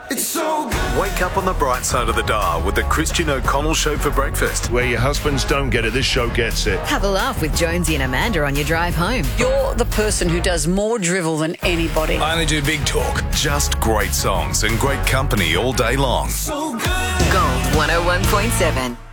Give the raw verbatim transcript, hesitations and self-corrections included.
It's so good. Wake up on the bright side of the dial with the Christian O'Connell Show for breakfast. Where your husbands don't get it, this show gets it. Have a laugh with Jonesy and Amanda on your drive home. You're the person who does more drivel than anybody. I only do big talk. Just great songs and great company all day long. So good. Gold one oh one point seven.